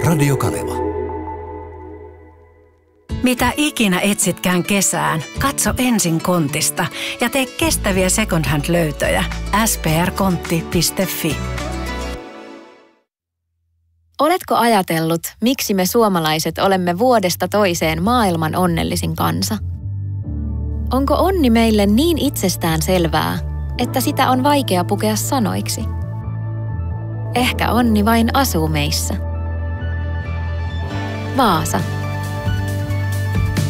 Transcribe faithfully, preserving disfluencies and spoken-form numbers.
Radio Kaleva. Mitä ikinä etsitkään kesään, katso ensin Kontista ja tee kestäviä second hand löytöjä. s p r kontti piste f i. Oletko ajatellut, miksi me suomalaiset olemme vuodesta toiseen maailman onnellisin kansa? Onko onni meille niin itsestään selvää, että sitä on vaikea pukea sanoiksi? Ehkä onni vain asuu meissä. Vaasa.